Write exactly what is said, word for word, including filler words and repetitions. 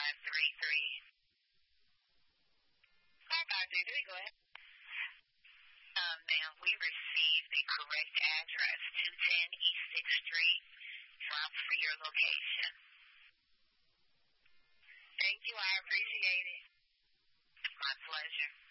five three three. Hi, five three three, go ahead. Um, ma'am, we received the correct address, two ten East sixth Street. So I'm for your location. Thank you, I appreciate it. My pleasure.